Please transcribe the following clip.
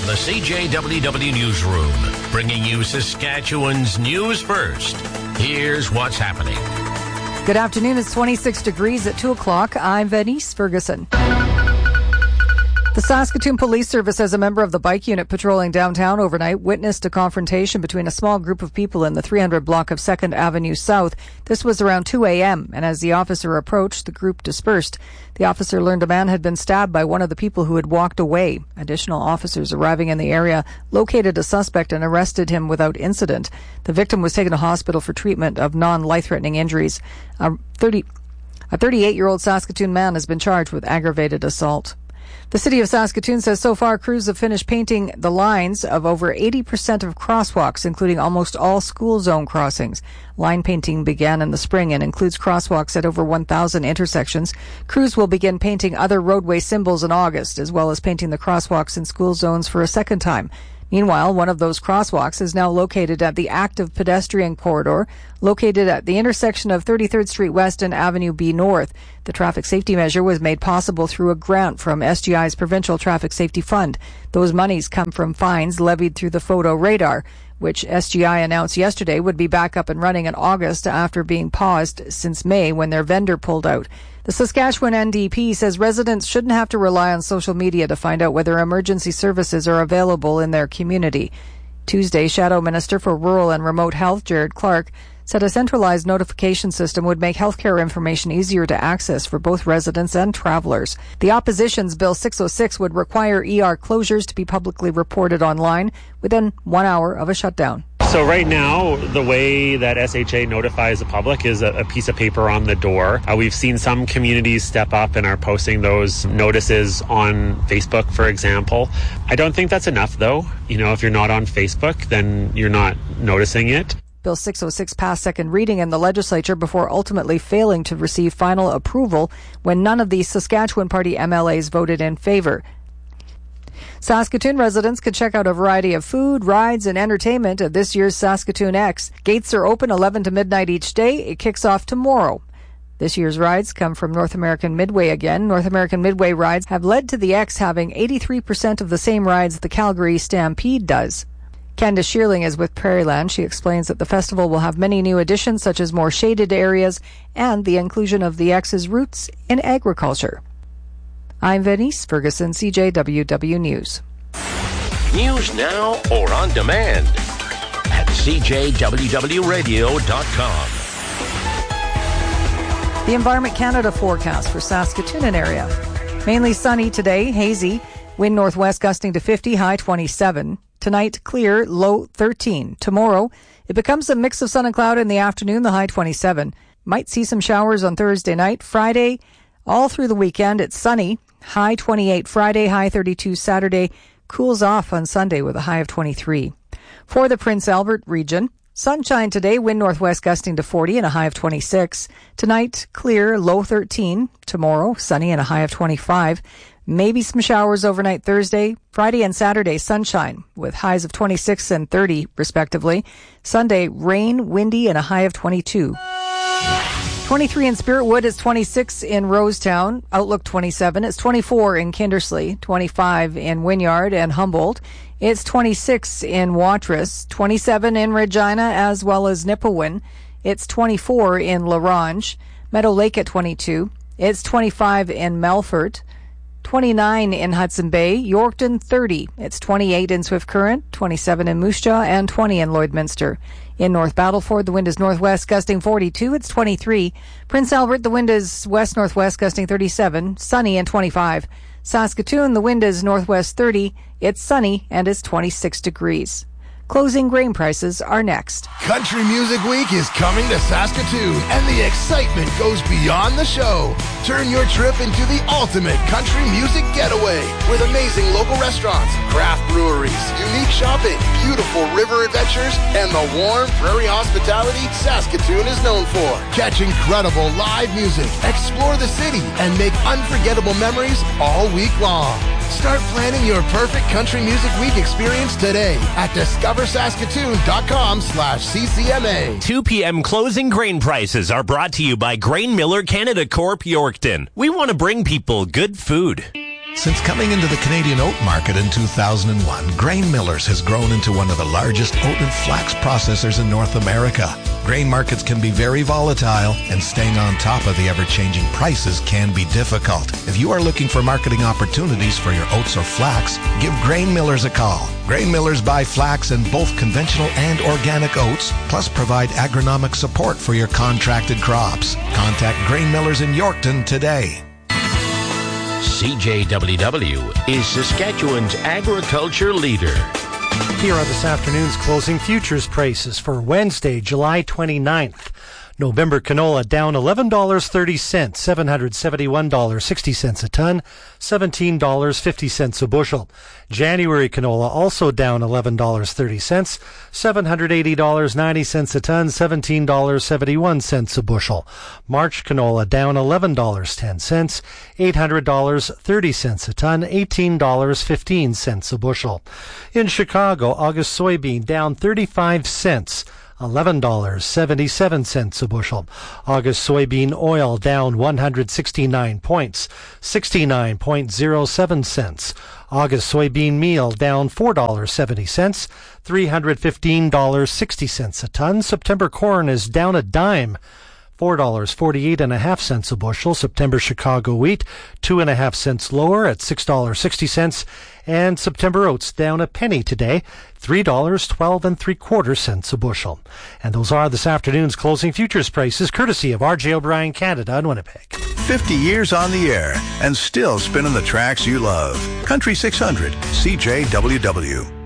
the CJWW Newsroom, bringing you Saskatchewan's news first. Here's what's happening. Good afternoon. It's 26 degrees at 2 o'clock. I'm Venice Ferguson. The Saskatoon Police Service, as a member of the bike unit patrolling downtown overnight, witnessed a confrontation between a small group of people in the 300 block of 2nd Avenue South. This was around 2 a.m., and as the officer approached, the group dispersed. The officer learned a man had been stabbed by one of the people who had walked away. Additional officers arriving in the area located a suspect and arrested him without incident. The victim was taken to hospital for treatment of non-life-threatening injuries. A 38-year-old Saskatoon man has been charged with aggravated assault. The City of Saskatoon says so far crews have finished painting the lines of over 80% of crosswalks, including almost all school zone crossings. Line painting began in the spring and includes crosswalks at over 1,000 intersections. Crews will begin painting other roadway symbols in August, as well as painting the crosswalks in school zones for a second time. Meanwhile, one of those crosswalks is now located at the active pedestrian corridor, located at the intersection of 33rd Street West and Avenue B North. The traffic safety measure was made possible through a grant from SGI's Provincial Traffic Safety Fund. Those monies come from fines levied through the photo radar, which SGI announced yesterday would be back up and running in August after being paused since May when their vendor pulled out. The Saskatchewan NDP says residents shouldn't have to rely on social media to find out whether emergency services are available in their community. Tuesday, Shadow Minister for Rural and Remote Health, Jared Clark, said a centralized notification system would make healthcare information easier to access for both residents and travelers. The opposition's Bill 606 would require ER closures to be publicly reported online within 1 hour of a shutdown. So right now, the way that SHA notifies the public is a piece of paper on the door. We've seen some communities step up and are posting those notices on Facebook, for example. I don't think that's enough, though. You know, if you're not on Facebook, then you're not noticing it. Bill 606 passed second reading in the legislature before ultimately failing to receive final approval when none of the Saskatchewan Party MLAs voted in favor. Saskatoon residents can check out a variety of food, rides, and entertainment at this year's Saskatoon X. Gates are open 11 to midnight each day. It kicks off tomorrow. This year's rides come from North American Midway again. North American Midway rides have led to the X having 83% of the same rides the Calgary Stampede does. Candace Shearling is with Prairieland. She explains that the festival will have many new additions, such as more shaded areas and the inclusion of the X's roots in agriculture. I'm Venice Ferguson, CJWW News. News now or on demand at CJWWradio.com. The Environment Canada forecast for Saskatoon and area. Mainly sunny today, hazy, wind northwest gusting to 50, high 27. Tonight, clear, low 13. Tomorrow, it becomes a mix of sun and cloud in the afternoon, the high 27. Might see some showers on Thursday night. Friday, all through the weekend, it's sunny. High 28 Friday, high 32 Saturday. Cools off on Sunday with a high of 23. For the Prince Albert region, sunshine today, wind northwest gusting to 40 and a high of 26. Tonight, clear, low 13. Tomorrow, sunny and a high of 25. Maybe some showers overnight Thursday. Friday and Saturday, sunshine with highs of 26 and 30, respectively. Sunday, rain, windy, and a high of 22. 23 in Spiritwood, it's 26 in Rosetown, Outlook 27, it's 24 in Kindersley, 25 in Wynyard and Humboldt, it's 26 in Watrous, 27 in Regina as well as Nipawin, it's 24 in La Ronge, Meadow Lake at 22, it's 25 in Melfort, 29 in Hudson Bay, Yorkton 30, it's 28 in Swift Current, 27 in Moose Jaw, and 20 in Lloydminster. In North Battleford, the wind is northwest gusting 42, it's 23. Prince Albert, the wind is west-northwest gusting 37, sunny and 25. Saskatoon, the wind is northwest 30, it's sunny and it's 26 degrees. Closing grain prices are next. Country Music Week is coming to Saskatoon, and the excitement goes beyond the show. Turn your trip into the ultimate country music getaway with amazing local restaurants, craft breweries, unique shopping, beautiful river adventures, and the warm prairie hospitality Saskatoon is known for. Catch incredible live music, explore the city, and make unforgettable memories all week long. Start planning your perfect Country Music Week experience today at discoversaskatoon.com/CCMA. 2 p.m. closing grain prices are brought to you by Grain Miller Canada Corp. Yorkton. We want to bring people good food. Since coming into the Canadian oat market in 2001, Grain Millers has grown into one of the largest oat and flax processors in North America. Grain markets can be very volatile, and staying on top of the ever-changing prices can be difficult. If you are looking for marketing opportunities for your oats or flax, give Grain Millers a call. Grain Millers buy flax in both conventional and organic oats, plus provide agronomic support for your contracted crops. Contact Grain Millers in Yorkton today. CJWW is Saskatchewan's agriculture leader. Here are this afternoon's closing futures prices for Wednesday, July 29th. November canola down $11.30, $771.60 a ton, $17.50 a bushel. January canola also down $11.30, $780.90 a ton, $17.71 a bushel. March canola down $11.10, $800.30 a ton, $18.15 a bushel. In Chicago, August soybean down 35 cents, $11.77 a bushel. August soybean oil down 169 points, 69.07 cents. August soybean meal down $4.70, $315.60 a ton. September corn is down a dime, $4.48.5 a bushel. September Chicago wheat 2.5 cents lower at $6.60, and September oats down a penny today, $3.12 a bushel. And those are this afternoon's closing futures prices, courtesy of R.J. O'Brien Canada in Winnipeg. 50 years on the air and still spinning the tracks you love. Country 600, CJWW.